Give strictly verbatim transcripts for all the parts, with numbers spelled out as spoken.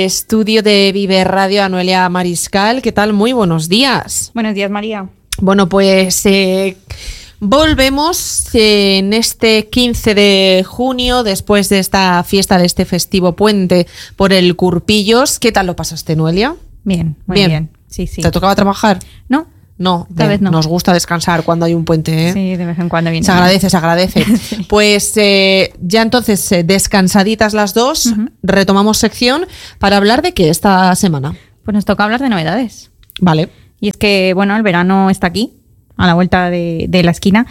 Estudio de Vive Radio, Noelia Mariscal. ¿Qué tal? Muy buenos días. Buenos días, María. Bueno, pues eh, volvemos en este quince de junio, después de esta fiesta, de este festivo puente por el Curpillos. ¿Qué tal lo pasaste, Noelia? Bien, muy bien. bien. Sí, sí. ¿Te tocaba trabajar? No. No, Esta vez no. Nos gusta descansar cuando hay un puente, ¿eh? Sí, de vez en cuando viene. Se agradece, se agradece. Sí. Pues eh, ya entonces, eh, descansaditas las dos, uh-huh. retomamos sección para hablar de qué esta semana. Pues nos toca hablar de novedades. Vale. Y es que, bueno, el verano está aquí, a la vuelta de, de la esquina,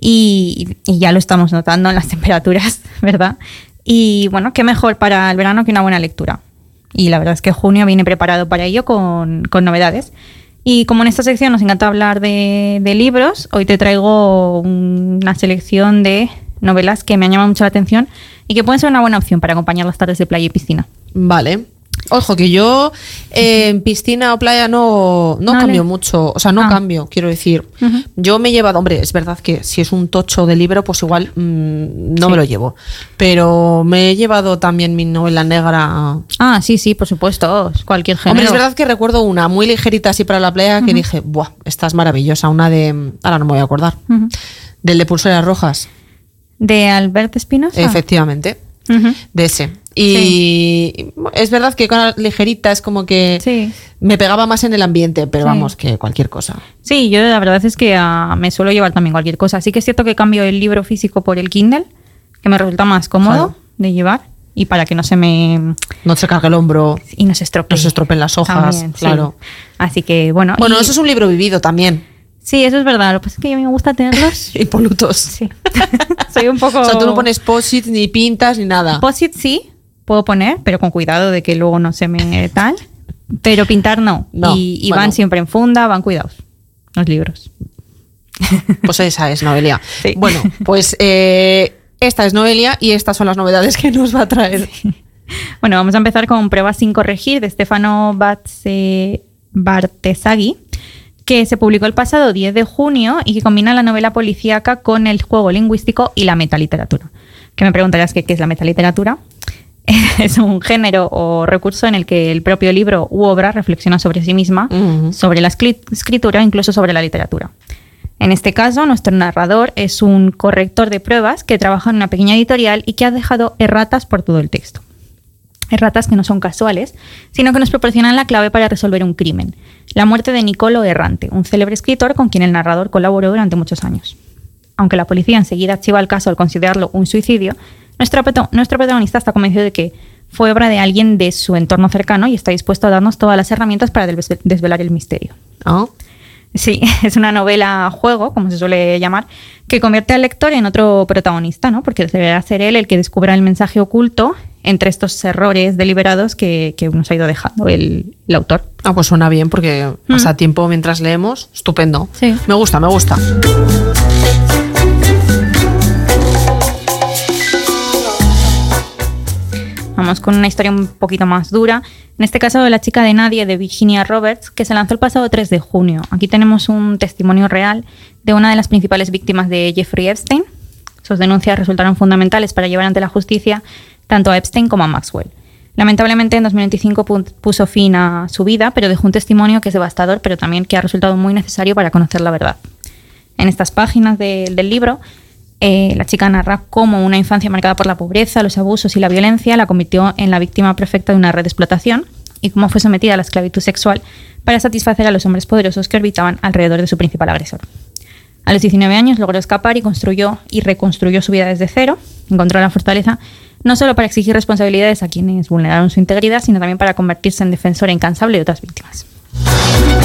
y, y ya lo estamos notando en las temperaturas, ¿verdad? Y bueno, qué mejor para el verano que una buena lectura. Y la verdad es que junio viene preparado para ello con, con novedades. Y como en esta sección nos encanta hablar de, de libros, hoy te traigo una selección de novelas que me han llamado mucho la atención y que pueden ser una buena opción para acompañar las tardes de playa y piscina. Vale. Ojo, que yo eh, en piscina o playa no, no Vale. cambio mucho. O sea, no ah. cambio, quiero decir. Uh-huh. Yo me he llevado, hombre, es verdad que si es un tocho de libro, pues igual mmm, no sí. me lo llevo. Pero me he llevado también mi novela negra. Ah, sí, sí, por supuesto. Cualquier género. Hombre, es verdad que recuerdo una muy ligerita así para la playa que uh-huh. dije, buah, esta es maravillosa. Una de, ahora no me voy a acordar, uh-huh. del de Pulseras Rojas. ¿De Albert Espinosa? Efectivamente, uh-huh. de ese. Y sí. es verdad que con la ligerita es como que sí. me pegaba más en el ambiente, pero sí. vamos, que cualquier cosa. Sí, yo la verdad es que uh, me suelo llevar también cualquier cosa. Sí que es cierto que cambio el libro físico por el Kindle, que me resulta más cómodo claro. de llevar y para que no se me... No se cargue el hombro. Y no se estropee. No se estropeen las hojas, también, claro. Sí. Así que, bueno... Bueno, y... eso es un libro vivido también. Sí, eso es verdad. Lo que pasa es que a mí me gusta tenerlos... impolutos. Sí. Soy un poco... O sea, tú no pones post-it, ni pintas, ni nada. Post-it sí. Puedo poner, pero con cuidado de que luego no se me tal. Pero pintar no. no y y bueno. van siempre en funda, van cuidados los libros. Pues esa es Noelia. Sí. Bueno, pues eh, esta es Noelia y estas son las novedades que nos va a traer. Sí. Bueno, vamos a empezar con Pruebas sin corregir de Stefano Batse, Bartesaghi, que se publicó el pasado diez de junio y que combina la novela policíaca con el juego lingüístico y la metaliteratura. Que me preguntarás qué, qué es la metaliteratura. Es un género o recurso en el que el propio libro u obra reflexiona sobre sí misma, uh-huh. sobre la escritura, incluso sobre la literatura. En este caso, nuestro narrador es un corrector de pruebas que trabaja en una pequeña editorial y que ha dejado erratas por todo el texto. Erratas que no son casuales, sino que nos proporcionan la clave para resolver un crimen. La muerte de Niccolò Errante, un célebre escritor con quien el narrador colaboró durante muchos años. Aunque la policía enseguida archiva el caso al considerarlo un suicidio, Nuestro, nuestro protagonista está convencido de que fue obra de alguien de su entorno cercano y está dispuesto a darnos todas las herramientas para desvelar el misterio. ¿Oh? Sí, es una novela juego, como se suele llamar, que convierte al lector en otro protagonista, ¿no? Porque deberá ser él el que descubra el mensaje oculto entre estos errores deliberados que, que nos ha ido dejando el, el autor. Ah, pues suena bien porque mm. pasa tiempo mientras leemos. Estupendo. Sí. Me gusta, me gusta. Vamos con una historia un poquito más dura. En este caso, de La chica de nadie, de Virginia Roberts, que se lanzó el pasado tres de junio. Aquí tenemos un testimonio real de una de las principales víctimas de Jeffrey Epstein. Sus denuncias resultaron fundamentales para llevar ante la justicia tanto a Epstein como a Maxwell. Lamentablemente, en dos mil veinticinco puso fin a su vida, pero dejó un testimonio que es devastador, pero también que ha resultado muy necesario para conocer la verdad. En estas páginas de, del libro, Eh, la chica narra cómo una infancia marcada por la pobreza, los abusos y la violencia la convirtió en la víctima perfecta de una red de explotación y cómo fue sometida a la esclavitud sexual para satisfacer a los hombres poderosos que orbitaban alrededor de su principal agresor. A los diecinueve años logró escapar y construyó y reconstruyó su vida desde cero. Encontró la fortaleza no solo para exigir responsabilidades a quienes vulneraron su integridad, sino también para convertirse en defensora incansable de otras víctimas.